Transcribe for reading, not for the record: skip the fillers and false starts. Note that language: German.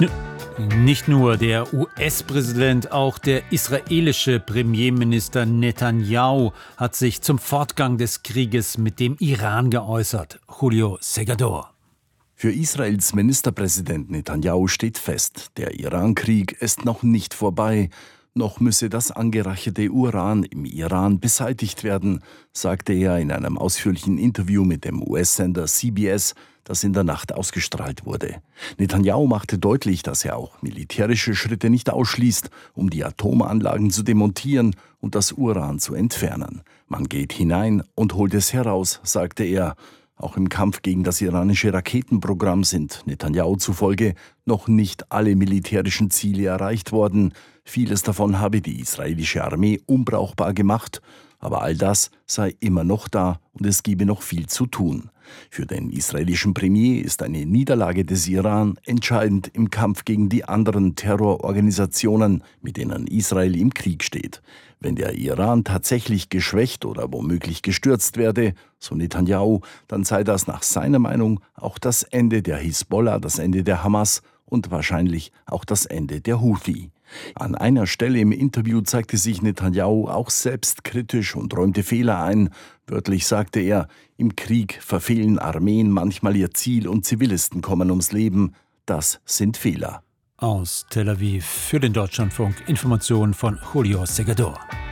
Nicht nur der US-Präsident, auch der israelische Premierminister Netanyahu hat sich zum Fortgang des Krieges mit dem Iran geäußert. Julio Segador. Für Israels Ministerpräsident Netanyahu steht fest, der Iran-Krieg ist noch nicht vorbei. Noch müsse das angereicherte Uran im Iran beseitigt werden, sagte er in einem ausführlichen Interview mit dem US-Sender CBS, das in der Nacht ausgestrahlt wurde. Netanyahu machte deutlich, dass er auch militärische Schritte nicht ausschließt, um die Atomanlagen zu demontieren und das Uran zu entfernen. Man geht hinein und holt es heraus, sagte er. Auch im Kampf gegen das iranische Raketenprogramm sind Netanyahu zufolge noch nicht alle militärischen Ziele erreicht worden. Vieles davon habe die israelische Armee unbrauchbar gemacht, aber all das sei immer noch da und es gebe noch viel zu tun. Für den israelischen Premier ist eine Niederlage des Iran entscheidend im Kampf gegen die anderen Terrororganisationen, mit denen Israel im Krieg steht. Wenn der Iran tatsächlich geschwächt oder womöglich gestürzt werde, so Netanyahu, dann sei das nach seiner Meinung auch das Ende der Hisbollah, das Ende der Hamas und wahrscheinlich auch das Ende der Houthi. An einer Stelle im Interview zeigte sich Netanyahu auch selbstkritisch und räumte Fehler ein. Wörtlich sagte er, im Krieg verfehlen Armeen manchmal ihr Ziel und Zivilisten kommen ums Leben. Das sind Fehler. Aus Tel Aviv für den Deutschlandfunk Informationen von Julio Segador.